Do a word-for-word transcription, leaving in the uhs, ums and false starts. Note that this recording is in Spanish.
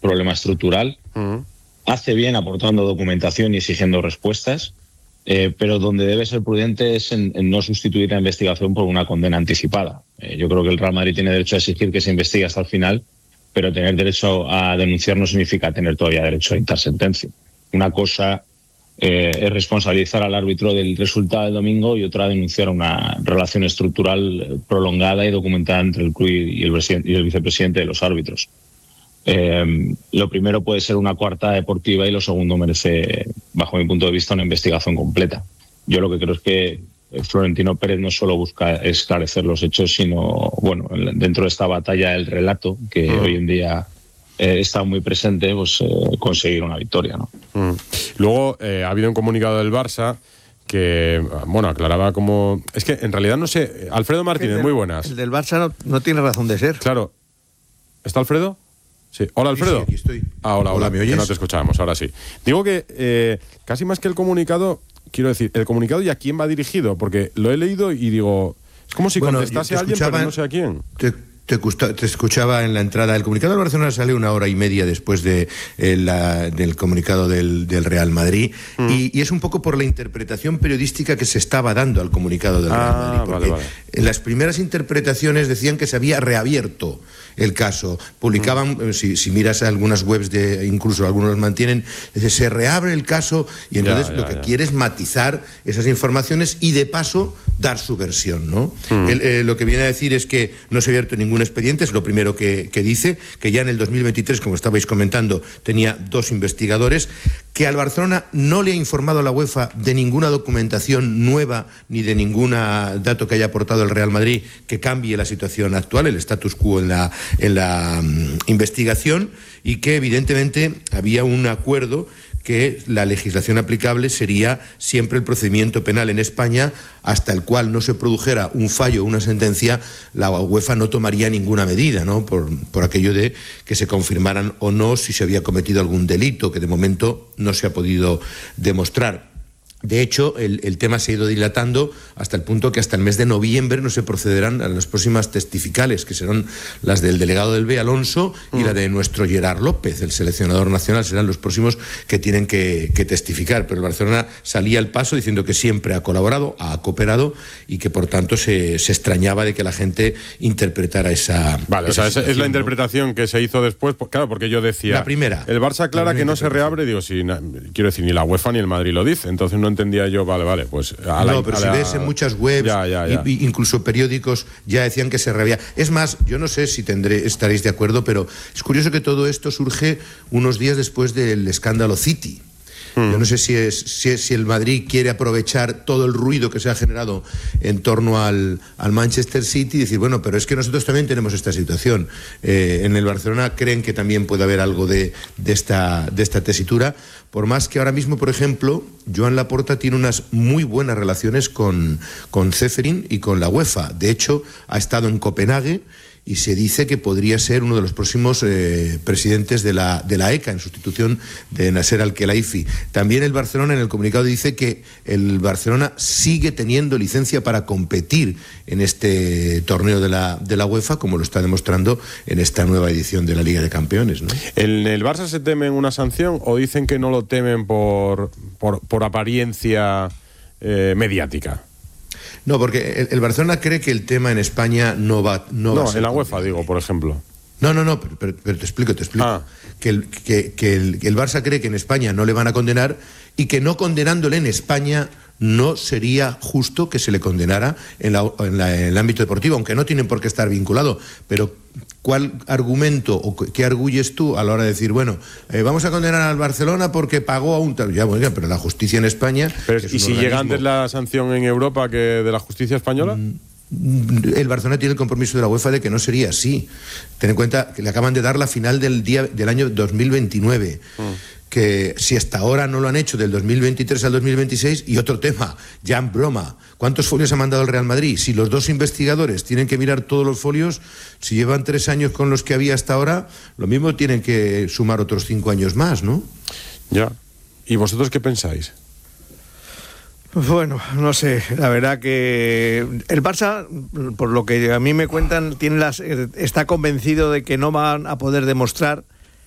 problema estructural. Uh-huh. Hace bien aportando documentación y exigiendo respuestas, eh, pero donde debe ser prudente es en, en no sustituir la investigación por una condena anticipada. Eh, yo creo que el Real Madrid tiene derecho a exigir que se investigue hasta el final, pero tener derecho a denunciar no significa tener todavía derecho a dictar sentencia. Una cosa eh, es responsabilizar al árbitro del resultado del domingo y otra denunciar una relación estructural prolongada y documentada entre el club y el, y el vicepresidente de los árbitros. Eh, lo primero puede ser una coartada deportiva y lo segundo merece, bajo mi punto de vista, una investigación completa. Yo lo que creo es que Florentino Pérez no solo busca esclarecer los hechos, sino, bueno, dentro de esta batalla del relato, que mm. hoy en día eh, está muy presente, pues eh, conseguir una victoria, ¿no? Mm. Luego eh, ha habido un comunicado del Barça que, bueno, aclaraba como... Es que en realidad no sé... Alfredo Martínez, del, muy buenas. El del Barça no, no tiene razón de ser. Claro. ¿Está Alfredo? Sí. Hola, Alfredo. Sí, sí, aquí estoy. Ah, hola, hola. Hola, ¿me oyes? Que no te escuchábamos, ahora sí. Digo que eh, casi más que el comunicado, quiero decir, el comunicado y a quién va dirigido, porque lo he leído y digo, es como si bueno, contestase a alguien, pero no sé a quién. Te, te, te escuchaba en la entrada. El comunicado del Barcelona sale una hora y media después de, eh, la, del comunicado del, del Real Madrid mm. y, y es un poco por la interpretación periodística que se estaba dando al comunicado del ah, Real Madrid. Porque vale, vale. En las primeras interpretaciones decían que se había reabierto el caso. Publicaban, mm. si, si miras algunas webs, de incluso algunos los mantienen, se reabre el caso y entonces ya, ya, lo que ya. quiere es matizar esas informaciones y de paso dar su versión, ¿no? Mm. El, eh, lo que viene a decir es que no se ha abierto ningún expediente, es lo primero que, que dice, que ya en el dos mil veintitrés, como estabais comentando, tenía dos investigadores, que al Barcelona no le ha informado a la UEFA de ninguna documentación nueva ni de ningún dato que haya aportado el Real Madrid que cambie la situación actual, el status quo en la, en la um, investigación, y que evidentemente había un acuerdo que la legislación aplicable sería siempre el procedimiento penal en España, hasta el cual no se produjera un fallo o una sentencia, la UEFA no tomaría ninguna medida, ¿no? Por, por aquello de que se confirmaran o no si se había cometido algún delito, que de momento no se ha podido demostrar. De hecho, el, el tema se ha ido dilatando hasta el punto que hasta el mes de noviembre no se procederán a las próximas testificales, que serán las del delegado del B, Alonso, y mm. la de nuestro Gerard López, el seleccionador nacional, serán los próximos que tienen que, que testificar. Pero el Barcelona salía al paso diciendo que siempre ha colaborado, ha cooperado y que por tanto se, se extrañaba de que la gente interpretara esa... Vale, esa o sea, es la interpretación, ¿no?, que se hizo después. Claro, porque yo decía... La primera. El Barça aclara que no se reabre, digo, si, quiero decir, ni la UEFA ni el Madrid lo dice, entonces no entendía yo, vale, vale, pues... A la, no, pero a si la... ves en muchas webs, ya, ya, ya. Y, incluso periódicos, ya decían que se reabría. Es más, yo no sé si tendré, estaréis de acuerdo, pero es curioso que todo esto surge unos días después del escándalo City. Mm. Yo no sé si, es, si, es, si el Madrid quiere aprovechar todo el ruido que se ha generado en torno al, al Manchester City y decir, bueno, pero es que nosotros también tenemos esta situación. Eh, en el Barcelona creen que también puede haber algo de, de, esta, de esta tesitura, por más que ahora mismo, por ejemplo, Joan Laporta tiene unas muy buenas relaciones con, con Ceferin y con la UEFA. De hecho, ha estado en Copenhague y se dice que podría ser uno de los próximos eh, presidentes de la, de la E C A en sustitución de Nasser Al-Khelaifi. También el Barcelona en el comunicado dice que el Barcelona sigue teniendo licencia para competir en este torneo de la, de la UEFA, como lo está demostrando en esta nueva edición de la Liga de Campeones, ¿no? ¿En el Barça se temen una sanción o dicen que no lo temen por, por, por apariencia eh, mediática? No, porque el, el Barcelona cree que el tema en España no va, no, no va a ser... en la UEFA, digo, por ejemplo. No, no, no, pero, pero, pero te explico, te explico. Ah. Que, el, que, que, el, que el Barça cree que en España no le van a condenar y que no condenándole en España no sería justo que se le condenara en, la, en, la, en el ámbito deportivo, aunque no tienen por qué estar vinculado. Pero ¿cuál argumento o qué arguyes tú a la hora de decir, bueno, eh, vamos a condenar al Barcelona porque pagó a un tal... Ya, bueno, pero la justicia en España... Pero, ¿y si organismo... llega antes la sanción en Europa que de la justicia española? El Barcelona tiene el compromiso de la UEFA de que no sería así. Ten en cuenta que le acaban de dar la final del, día, del año dos mil veintinueve. Mm. Que si hasta ahora no lo han hecho del dos mil veintitrés al dos mil veintiséis, y otro tema, ya en broma, ¿cuántos folios ha mandado el Real Madrid? Si los dos investigadores tienen que mirar todos los folios, si llevan tres años con los que había hasta ahora, lo mismo tienen que sumar otros cinco años más, ¿no? Ya. ¿Y vosotros qué pensáis? Bueno, no sé, la verdad que el Barça, por lo que a mí me cuentan, tiene las, está convencido de que no van a poder demostrar